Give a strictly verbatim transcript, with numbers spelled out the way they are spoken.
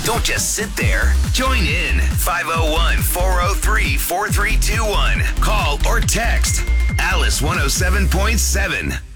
Don't just sit there. Join in. five oh one, four oh three, four three two one. Call or text Alice one oh seven point seven.